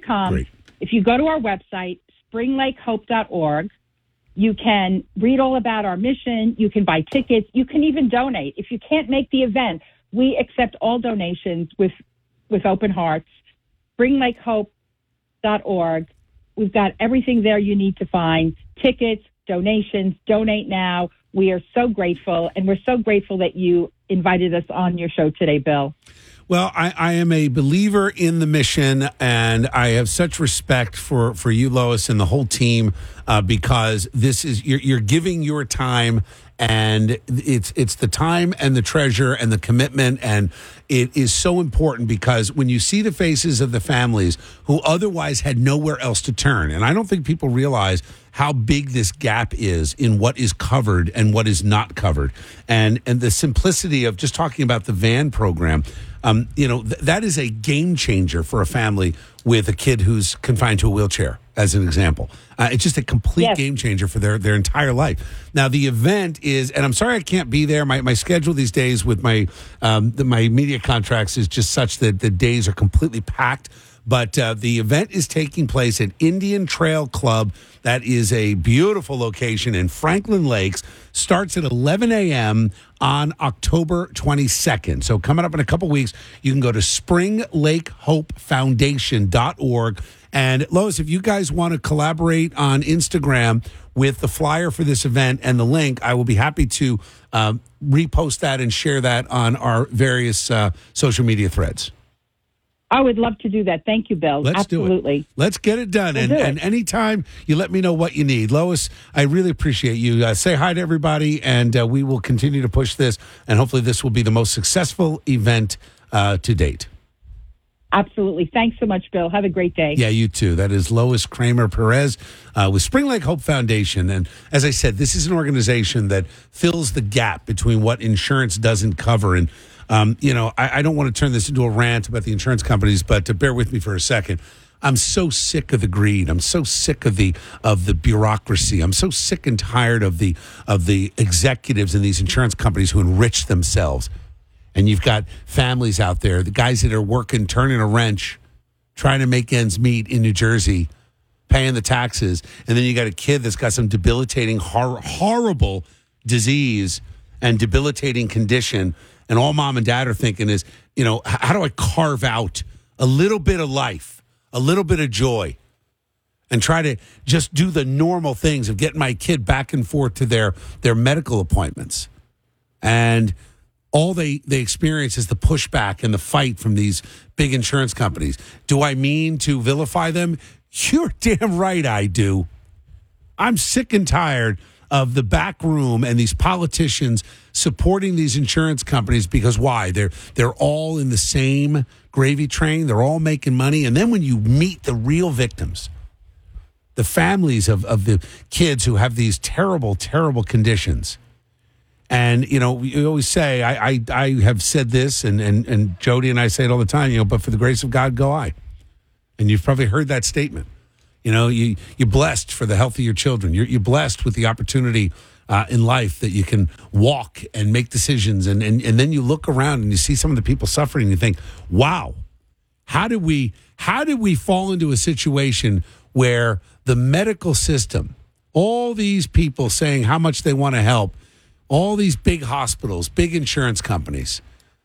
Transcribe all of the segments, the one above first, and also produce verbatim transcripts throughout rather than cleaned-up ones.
com. Great. If you go to our website, spring lake hope dot org, you can read all about our mission. You can buy tickets. You can even donate. If you can't make the event, we accept all donations with with open hearts. spring lake hope dot org. We've got everything there you need to find. Tickets, donations, donate now. We are so grateful, and we're so grateful that you invited us on your show today, Bill. Well, I, I am a believer in the mission, and I have such respect for, for you, Lois, and the whole team uh, because this is you're, you're giving your time, and it's it's the time and the treasure and the commitment, and it is so important because when you see the faces of the families who otherwise had nowhere else to turn, and I don't think people realize how big this gap is in what is covered and what is not covered, and and the simplicity of just talking about the van program. Um, you know, th- that is a game changer for a family with a kid who's confined to a wheelchair, as an example. Uh, it's just a complete Yes. game changer for their, their entire life. Now, the event is, and I'm sorry I can't be there. My, my schedule these days with my um, the, my media contracts is just such that the days are completely packed. But uh, the event is taking place at Indian Trail Club. That is a beautiful location in Franklin Lakes. Starts at eleven a.m. on October twenty-second. So coming up in a couple weeks, you can go to spring lake hope foundation dot org. And Lois, if you guys want to collaborate on Instagram with the flyer for this event and the link, I will be happy to um, repost that and share that on our various uh, social media threads. I would love to do that. Thank you, Bill. Let's Absolutely. do it. Let's get it done. We'll and do it. and anytime you let me know what you need. Lois, I really appreciate you. Uh, say hi to everybody, and uh, we will continue to push this, and hopefully this will be the most successful event uh, to date. Absolutely. Thanks so much, Bill. Have a great day. Yeah, you too. That is Lois Kramer Perez uh, with Spring Lake Hope Foundation. And as I said, this is an organization that fills the gap between what insurance doesn't cover. And Um, you know, I, I don't want to turn this into a rant about the insurance companies, but to bear with me for a second. I'm so sick of the greed. I'm so sick of the of the bureaucracy. I'm so sick and tired of the of the executives in these insurance companies who enrich themselves. And you've got families out there, the guys that are working, turning a wrench, trying to make ends meet in New Jersey, paying the taxes, and then you got a kid that's got some debilitating, hor- horrible disease and debilitating condition. And all mom and dad are thinking is, you know, how do I carve out a little bit of life, a little bit of joy, and try to just do the normal things of getting my kid back and forth to their, their medical appointments. And all they, they experience is the pushback and the fight from these big insurance companies. Do I mean to vilify them? You're damn right I do. I'm sick and tired of the back room and these politicians supporting these insurance companies because why? They're they're all in the same gravy train. They're all making money. And then when you meet the real victims, the families of, of the kids who have these terrible, terrible conditions. And, you know, we always say, I I, I have said this, and, and, and Jody and I say it all the time, you know, but for the grace of God, go I. And you've probably heard that statement. You know, you, you're blessed for the health of your children. You're, you're blessed with the opportunity uh, in life that you can walk and make decisions. And, and, and then you look around and you see some of the people suffering and you think, wow, how did we, how did we fall into a situation where the medical system, all these people saying how much they want to help, all these big hospitals, big insurance companies,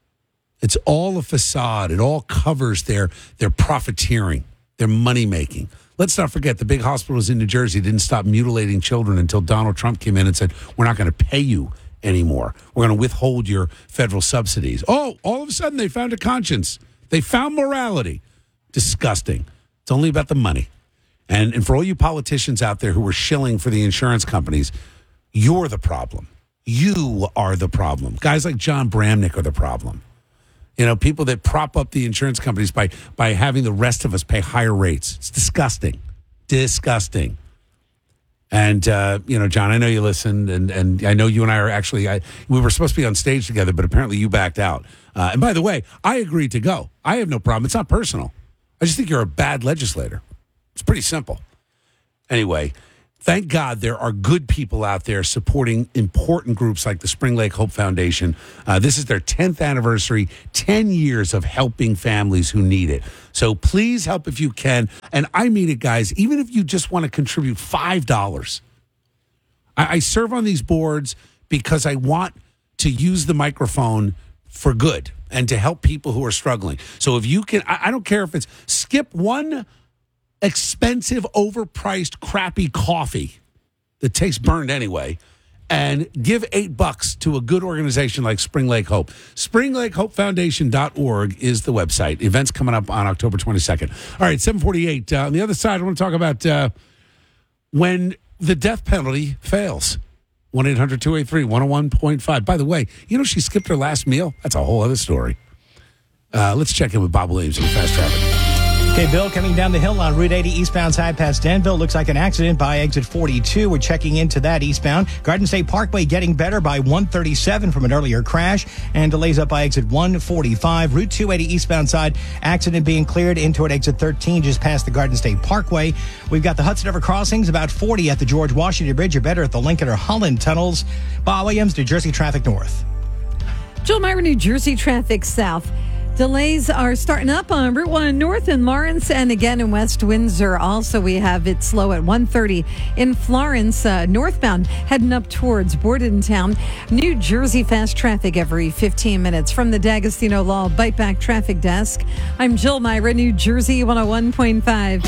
it's all a facade. It all covers their, their profiteering, their money making. Let's not forget the big hospitals in New Jersey didn't stop mutilating children until Donald Trump came in and said, we're not going to pay you anymore. We're going to withhold your federal subsidies. Oh, all of a sudden they found a conscience. They found morality. Disgusting. It's only about the money. And, and for all you politicians out there who are shilling for the insurance companies, you're the problem. You are the problem. Guys like John Bramnick are the problem. You know, people that prop up the insurance companies by by having the rest of us pay higher rates. It's disgusting. Disgusting. And, uh, you know, John, I know you listened, and, and I know you and I are actually, I, we were supposed to be on stage together, but apparently you backed out. Uh, and by the way, I agreed to go. I have no problem. It's not personal. I just think you're a bad legislator. It's pretty simple. Anyway, thank God there are good people out there supporting important groups like the Spring Lake Hope Foundation. Uh, this is their tenth anniversary, ten years of helping families who need it. So please help if you can. And I mean it, guys, even if you just want to contribute five dollars. I, I serve on these boards because I want to use the microphone for good and to help people who are struggling. So if you can, I, I don't care if it's skip one expensive, overpriced, crappy coffee that tastes burned anyway, and give eight bucks to a good organization like Spring Lake Hope. spring lake hope foundation dot org is the website. Events coming up on October twenty-second. All right, seven forty-eight. Uh, on the other side, I want to talk about uh, when the death penalty fails. one eight hundred two eight three one oh one point five. By the way, you know she skipped her last meal? That's a whole other story. Uh, let's check in with Bob Williams in Fast Traffic. Okay, Bill, coming down the hill on Route eighty eastbound side past Danville. Looks like an accident by exit forty-two. We're checking into that eastbound. Garden State Parkway getting better by one thirty-seven from an earlier crash, and delays up by exit one forty-five. Route two eighty eastbound side, accident being cleared into at exit thirteen just past the Garden State Parkway. We've got the Hudson River crossings, about forty at the George Washington Bridge. You're better at the Lincoln or Holland tunnels. Bob Williams, New Jersey traffic north. Jill Myra, New Jersey traffic south. Delays are starting up on Route one North in Lawrence and again in West Windsor. Also, we have it slow at one thirty in Florence, uh, northbound, heading up towards Bordentown. New Jersey fast traffic every fifteen minutes. From the D'Agostino Law Bite Back Traffic Desk, I'm Jill Myra, New Jersey one oh one point five.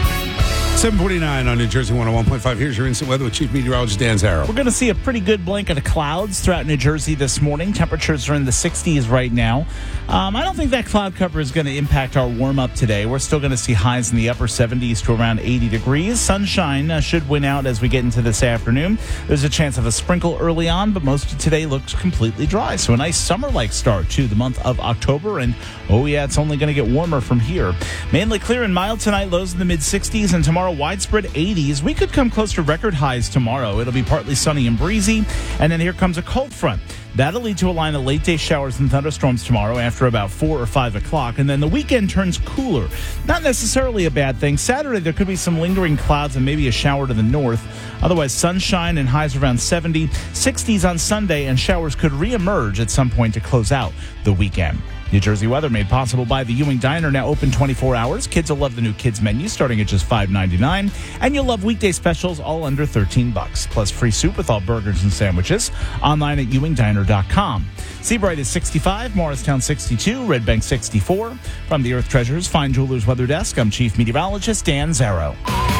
seven forty-nine on New Jersey one oh one point five. Here's your instant weather with Chief Meteorologist Dan Zarrow. We're going to see a pretty good blanket of clouds throughout New Jersey this morning. Temperatures are in the sixties right now. Um, I don't think that cloud cover is going to impact our warm-up today. We're still going to see highs in the upper seventies to around eighty degrees. Sunshine uh, should win out as we get into this afternoon. There's a chance of a sprinkle early on, but most of today looks completely dry. So a nice summer-like start to the month of October. And, oh, yeah, it's only going to get warmer from here. Mainly clear and mild tonight, lows in the mid-sixties, and tomorrow widespread eighties. We could come close to record highs tomorrow. It'll be partly sunny and breezy, and then here comes a cold front. That'll lead to a line of late-day showers and thunderstorms tomorrow after about four or five o'clock, and then the weekend turns cooler. Not necessarily a bad thing. Saturday, there could be some lingering clouds and maybe a shower to the north. Otherwise, sunshine and highs around seventy. sixties on Sunday, and showers could reemerge at some point to close out the weekend. New Jersey weather made possible by the Ewing Diner, now open twenty-four hours. Kids will love the new kids menu starting at just five ninety-nine, and you'll love weekday specials all under thirteen bucks, plus free soup with all burgers and sandwiches. Online at ewing diner dot com. Seabright is sixty-five, Morristown sixty-two, Red Bank sixty-four. From the Earth Treasures Fine Jewelers Weather Desk, I'm Chief Meteorologist Dan Zarrow.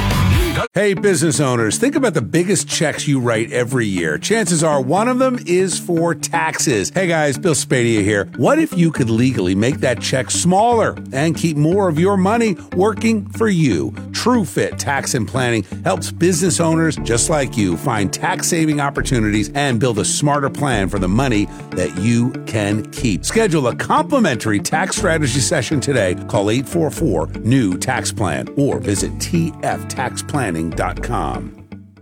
Hey, business owners, think about the biggest checks you write every year. Chances are one of them is for taxes. Hey guys, Bill Spadia here. What if you could legally make that check smaller and keep more of your money working for you? TrueFit Tax and Planning helps business owners just like you find tax-saving opportunities and build a smarter plan for the money that you can keep. Schedule a complimentary tax strategy session today. Call eight four four, N E W, tax plan or visit t f tax planning dot com.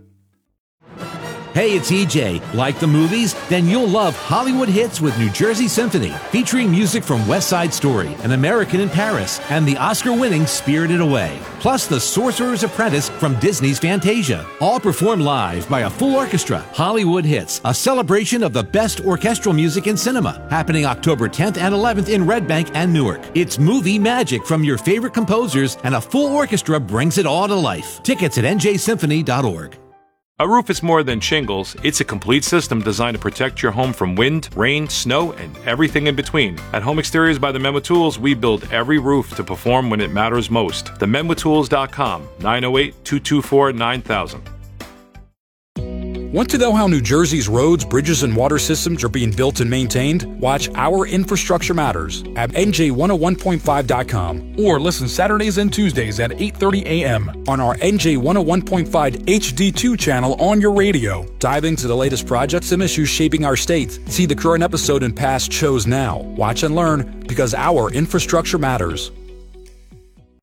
Hey, it's E J. Like the movies? Then you'll love Hollywood Hits with New Jersey Symphony, featuring music from West Side Story, An American in Paris, and the Oscar-winning Spirited Away. Plus The Sorcerer's Apprentice from Disney's Fantasia. All performed live by a full orchestra. Hollywood Hits, a celebration of the best orchestral music in cinema, happening October tenth and eleventh in Red Bank and Newark. It's movie magic from your favorite composers, and a full orchestra brings it all to life. Tickets at n j symphony dot org. A roof is more than shingles. It's a complete system designed to protect your home from wind, rain, snow, and everything in between. At Home Exteriors by the Menwa Tools, we build every roof to perform when it matters most. the menwa tools dot com, nine oh eight, two two four, nine thousand. Want to know how New Jersey's roads, bridges, and water systems are being built and maintained? Watch Our Infrastructure Matters at n j one oh one point five dot com or listen Saturdays and Tuesdays at eight thirty a.m. on our N J one oh one point five H D two channel on your radio. Dive into the latest projects and issues shaping our state. See the current episode and past shows now. Watch and learn because our infrastructure matters.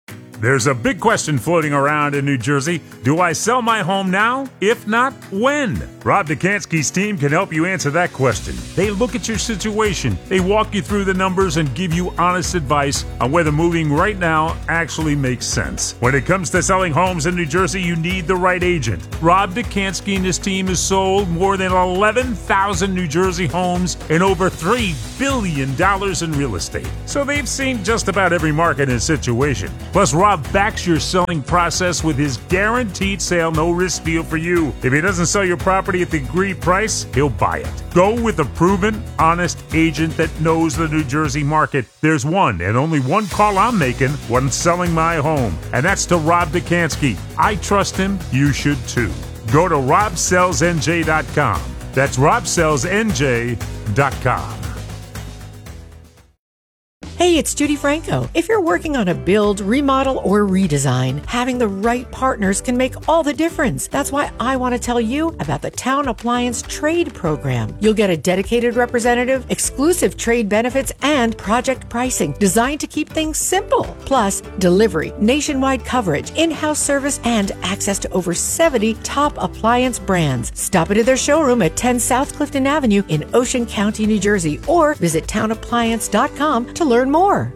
There's a big question floating around in New Jersey. Do I sell my home now? If not, when? Rob Dekanski's team can help you answer that question. They look at your situation, they walk you through the numbers, and give you honest advice on whether moving right now actually makes sense. When it comes to selling homes in New Jersey, you need the right agent. Rob Dekanski and his team has sold more than eleven thousand New Jersey homes and over three billion dollars in real estate. So they've seen just about every market and situation. Plus, Rob backs your selling process with his guaranteed sale, no risk deal for you. If he doesn't sell your property at the agreed price, he'll buy it. Go with a proven, honest agent that knows the New Jersey market. There's one and only one call I'm making when selling my home, and that's to Rob Dekanski. I trust him. You should too. Go to rob sells n j dot com. That's rob sells n j dot com. Hey, it's Judy Franco. If you're working on a build, remodel, or redesign, having the right partners can make all the difference. That's why I want to tell you about the Town Appliance Trade Program. You'll get a dedicated representative, exclusive trade benefits, and project pricing designed to keep things simple. Plus, delivery, nationwide coverage, in-house service, and access to over seventy top appliance brands. Stop into their showroom at ten South Clifton Avenue in Ocean County, New Jersey, or visit town appliance dot com to learn more.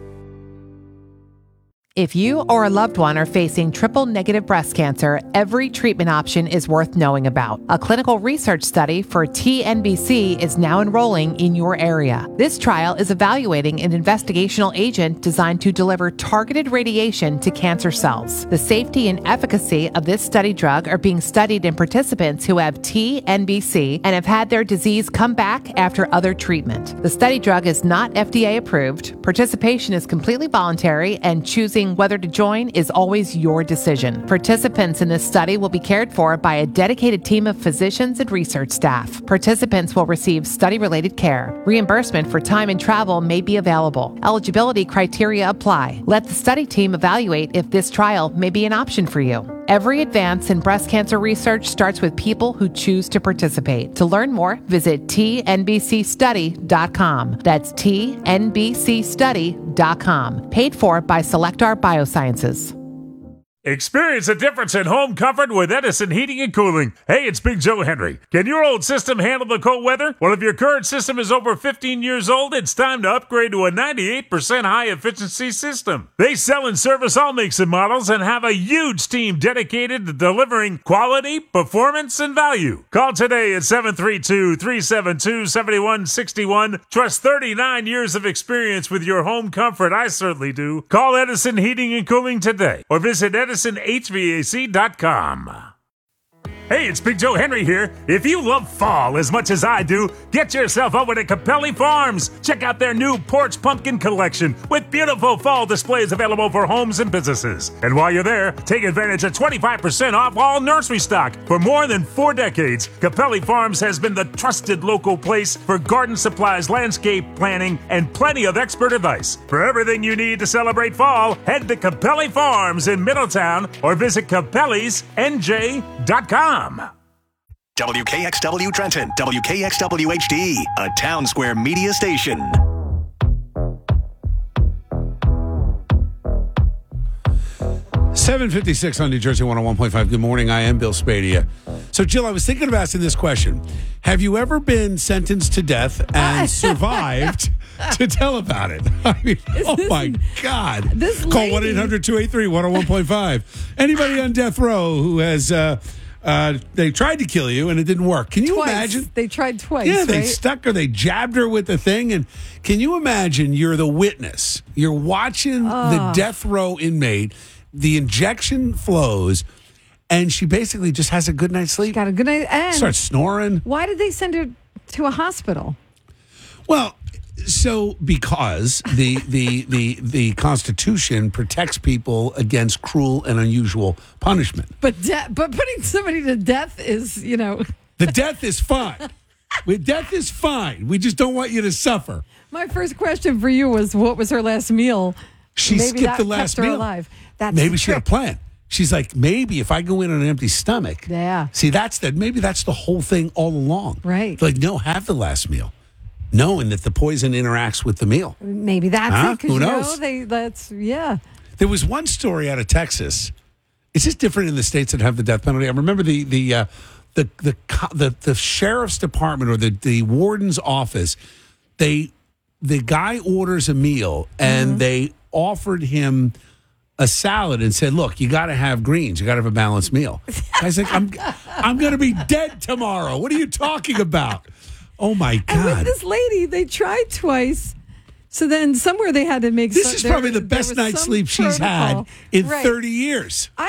If you or a loved one are facing triple-negative breast cancer, every treatment option is worth knowing about. A clinical research study for T N B C is now enrolling in your area. This trial is evaluating an investigational agent designed to deliver targeted radiation to cancer cells. The safety and efficacy of this study drug are being studied in participants who have T N B C and have had their disease come back after other treatment. The study drug is not F D A approved. Participation is completely voluntary, and choosing whether to join is always your decision. Participants in this study will be cared for by a dedicated team of physicians and research staff. Participants will receive study-related care. Reimbursement for time and travel may be available. Eligibility criteria apply. Let the study team evaluate if this trial may be an option for you. Every advance in breast cancer research starts with people who choose to participate. To learn more, visit T N B C study dot com. That's T N B C study dot com. Paid for by Selectar Biosciences. Experience a difference in home comfort with Edison Heating and Cooling. Hey, it's Big Joe Henry. Can your old system handle the cold weather? Well, if your current system is over fifteen years old, it's time to upgrade to a ninety-eight percent high-efficiency system. They sell and service all makes and models and have a huge team dedicated to delivering quality, performance, and value. Call today at seven three two, three seven two, seven one six one. Trust thirty-nine years of experience with your home comfort. I certainly do. Call Edison Heating and Cooling today or visit Edison H V A C dot com. Hey, it's Big Joe Henry here. If you love fall as much as I do, get yourself over to Capelli Farms. Check out their new porch pumpkin collection with beautiful fall displays available for homes and businesses. And while you're there, take advantage of twenty-five percent off all nursery stock. For more than four decades, Capelli Farms has been the trusted local place for garden supplies, landscape planning, and plenty of expert advice. For everything you need to celebrate fall, head to Capelli Farms in Middletown or visit capellis n j dot com. W K X W Trenton, W K X W H D, a Town Square media station. seven fifty-six on New Jersey one oh one point five. Good morning. I am Bill Spadia. So, Jill, I was thinking of asking this question. Have you ever been sentenced to death and survived to tell about it? I mean, Is oh, this, my God. This Call one eight hundred two eight three one oh one point five. Anybody on death row who has... Uh, Uh, they tried to kill you and it didn't work. Can you twice. imagine? They tried twice. Yeah, they right? stuck her. They jabbed her with the thing. And can you imagine? You're the witness. You're watching oh. the death row inmate. The injection flows, and she basically just has a good night's sleep. She got a good night and starts snoring. Why did they send her to a hospital? Well, so because the the the the Constitution protects people against cruel and unusual punishment. But de- but putting somebody to death is, you know, the death is fine. With death is fine. We just don't want you to suffer. My first question for you was, what was her last meal? She maybe skipped that the last kept her meal. Alive. That's maybe she had a plan. She's like, maybe if I go in on an empty stomach. Yeah. See, that's that. Maybe that's the whole thing all along. Right. Like, no, have the last meal, knowing that the poison interacts with the meal. Maybe that's huh? it. 'Cause Who you knows? know, they that's yeah. There was one story out of Texas. Is this different in the states that have the death penalty? I remember the the uh, the, the the the sheriff's department or the the warden's office. They the guy orders a meal and mm-hmm. they offered him a salad and said, "Look, you got to have greens. You got to have a balanced meal." Guy's like, "I'm I'm going to be dead tomorrow. What are you talking about?" Oh my God! And with this lady, they tried twice. So then somewhere they had to make. This some, is there, probably the best night's sleep she's had in right. thirty years.